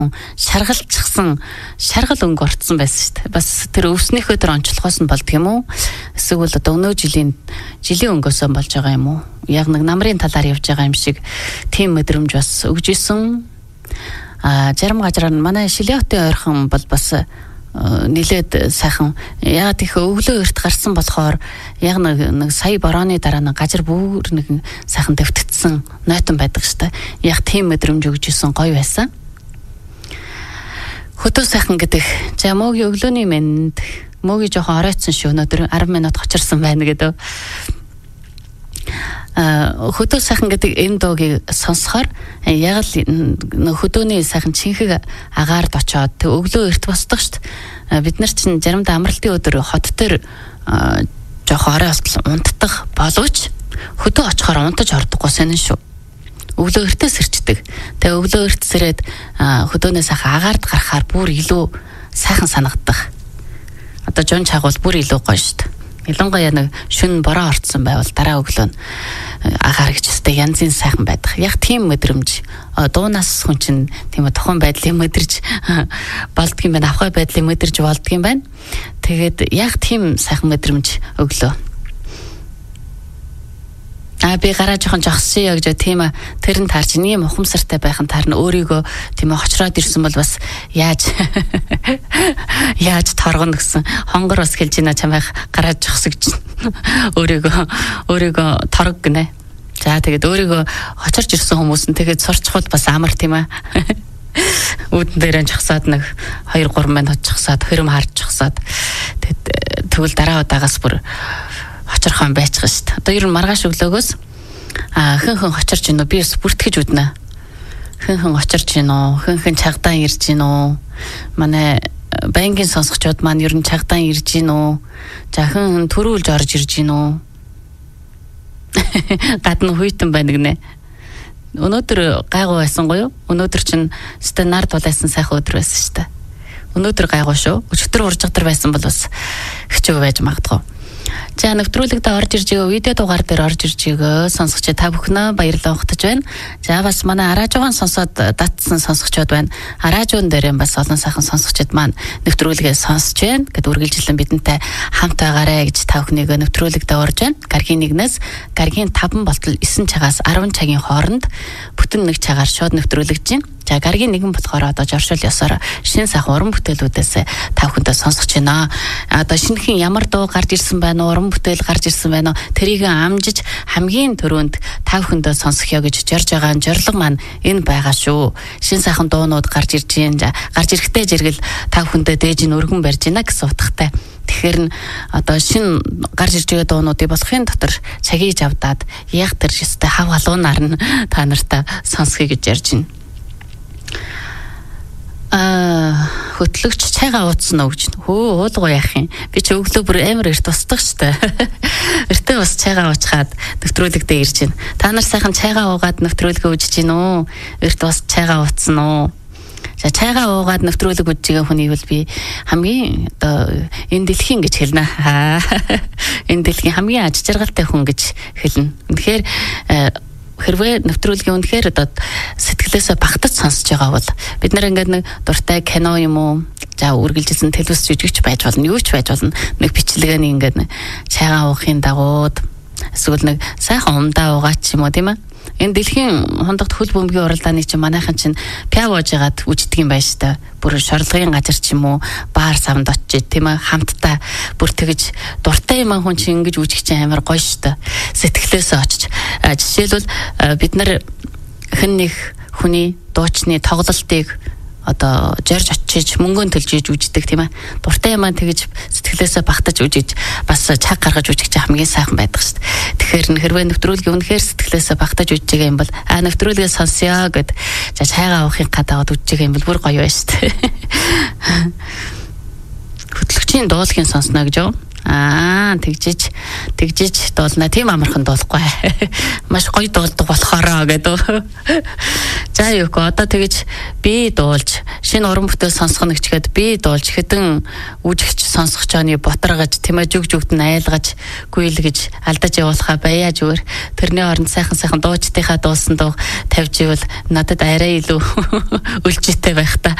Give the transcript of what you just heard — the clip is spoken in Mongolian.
шаргалчихсан шаргал өнгө орцсон байсан шүү дээ. Бас тэр өвснийхөө тэр онцлогоос нь болдго юм уу? Эсвэл одоо өнөө жилийн өнгөөсөө болж байгаа юм уу? Яг нэг намрын талаар явж байгаа юм шиг тийм мэдрэмж бас өгж исэн. Зарим газараар манай Шилиотын ойрхон бол бас нилээд сайхан яг их өглөө эрт гарсан болохоор яг нэг сая борооны дараа нэг газар бүр нэг сайхан дэвтгдсэн нойтон байдаг шүү дээ. Яг тийм мэдрэмж өгж исэн гоё байсан. Хөтөө сайхан гэдэг. За мөгийн өглөөний мэнд мөгийн жоохон оройтсан шүү. Өнөөдөр 10 минут хочирсан байна гэдэг. Хөтөө сайхан гэдэг энэ дуугийг сонсохоор яг л хөдөөний сайхан чинхэг агаард очоод тэг өглөө эрт босдог шүү дээ. Бид нар чинь заримдаа амралтын өдөр хот дээр жоохон орой болтол унтдаг боловч хөдөө очихоор унтаж ордоггүй сонин шүү. Өглөө эртээ сэрчдэг. Тэгээ өглөө эрт сэрээд хөдөөнөө сайхан агаард гарахаар бүр илүү сайхан санагдах. Одоо жон чагвал бүр илүү гоё шүү дээ. Ялангуяа нэг шүн бороо орцсон байвал дараа өглөө нь агаар гэж өстэй янзын сайхан байдаг. Яг тийм мэдрэмж дуунаас хүн чинь тийм тохон байдлыг мэдэрч болдгийм байна. Авхай байдлыг мэдэрч болдгийм байна. Тэгээд яг тийм сайхан мэдрэмж өглөө. Би гараа жоохон жогссон гэж тийм тэр нь таарч нэг ухамсартай байх нь таарна өөрийгөө тийм очроод ирсэн бол бас яаж торгоно гэсэн хонгор бас хэлж байна чамайг гараа жогсогч өөрийгөө торг гинэ. За тэгээд өөрийгөө очирч ирсэн хүмүүс нь тэгээд сурчхууд бас амар тийм үүдэн дээр жогсоод нэг 2-3 минут жогсоод хөрэм харж жогсоод тэгвэл дараа удаагаас бүр очирхон байчих шүү дээ. Одоо ер нь маргааш өглөөгөөс хин очирч гинөө би бүртгэж үднэ. Хин очирч гинөө, хин чагдаан ирж гинөө. Манай банкын сонсогчдод маань ер нь чагдаан ирж гинөө. За хин төрүүлж орж ирж гинөө. Гадна хүйтэн байна гинэ. Өнөөдөр гайгүй байсан гоё юу? Өнөөдөр чинь өстө нар тулайсан сайхан өдөр байсан шүү дээ. Өнөөдөр гайгүй шүү. Өчигдөр уржигдэр байсан бол бас хэцүү байж магадгүй. За нэвтрүүлэгт орж ирж байгаа видео дугаар дээр орж ирж байгаа сонсогчдод та бүхнээ баярлалаа ухтаж байна. За бас манай аражуугаан сонсоод датсан сонсогчдод байна. Аражуун дээр бас олон сайхан сонсогчдод маань нэвтрүүлгээ сонсож байна. Гэт үргэлжлэн бидэнтэй хамт байгаарэ гэж та бүхнийг нэвтрүүлэгт орж байна. Гаргийн 1-ээс гаргийн 5 болтол 9 цагаас 10 цагийн хооронд бүтэн нэг цагаар шууд нэвтрүүлэгдэж байна. За гаргийн 1 болохоор одоо жоршил ёсоор шинэ сайхан уран бүтээлүүдээс та бүхэндээ сонсгож байна. Одоо шинэхэн ямар дуу гарч ирсэн байна уу, уран бүтээл гарч ирсэн байна уу, тэрийг амжиж хамгийн түрүүнд та бүхэндээ сонсгоё гэж зорж байгаа зорилго маань энэ байгаа шүү. Шинэ сайхан дуунууд гарч ирж байна. Гарч ирэхдээ зэрэгэл та бүхэндээ дээж нь өргөн барьж байна гэсэн утгатай. Тэгэхээр н одоо шинэ гарч ирж байгаа дуунуудыг болохын дотор цагийг авдаад яг тэр шистэй хав халуунаар нь та нартай сонсгоё гэж ярьж байна. Хөтлөгч чайгаа ууцсан уу гэж. Хөө уулгаа яах юм. Би ч өглөө бүр амар эрт устдаг штэ. Эртээ бас чайгаа уучгаад нэвтрүүлэгдээ ирж байна. Та нар сайхан чайгаа уугаад нэвтрүүлгээ үзэж гин үү? Эрт бас чайгаа ууцсан уу? За чайгаа уугаад нэвтрүүлэг үзэж байгаа хүний бол би хамгийн одоо энэ дэлхийн гэж хэлнэ. Энэ дэлхийн хамгийн аж жаргалтай хүн гэж хэлнэ. Тэгэхээр хэрвээ нэвтрүүлгийн үнэхээр одоо сэтгэлээсээ багтаж сонсож байгаа бол бид нар ингээд нэг дуртай кино юм уу, за үргэлжилсэн телевиз жүжигч байж болно, юу ч байж болно. Нэг бичлэгээний ингээд чайгаа уухын дагууд эсвэл нэг сайхан умдаа уугаач юм уу тийм ээ. Энэ дэлхийн хондогт хөл бөмбөгийн уралдааны чинь манайхан чинь пиавож ягаад үждэг юм байна штэ. Бүр шорлогын газар ч юм уу, баар савнд очиж тийм ээ хамтдаа бүр тэгэж дуртай юм хүн чинь ингэж үжих чинь амар гоё штэ. Сэтгэлээсээ очиж. Жишээлбэл бид нар хэн нэг хүний дуучны тоглолтыг одоо зорж очиж мөнгөнд төлж үждэг тийм ээ. Дуртай юм тэгэж сэтгэлээсээ багтаж үжиж бас цаг гаргаж үжих чинь хамгийн сайхан байдаг шүү дээ. Тэгэхээр хэрвээ нэвтрүүлгийн үнэхээр сэтгэлээсээ багтаж үжиж байгаа юм бол нэвтрүүлгээ сонсё гэд за чайгаа уухын гадаад үжиж байгаа юм бол бүр гоё байна шүү дээ. Хөтлөгчийн дуулахын сонсноо гэж юу? Тэгжиж дуулна. Тийм амархан дуулахгүй. Маш гоё дуулдаг болохоороо гэдэг. За юуко одоо тэгэж би дуулж шинэ уран бүтээл сонсох нь гэчгээд би дуулж хэдэн үжигч сонсох чоны ботрогож тийм ээ жүгд нь айлгаж гүйлгэж алдаж явуулахаа баяа зүгээр. Тэрний оронд сайхан дуучдынхаа дуулсан дуу тавьж ивэл надад арай илүү үлжитэй байх та.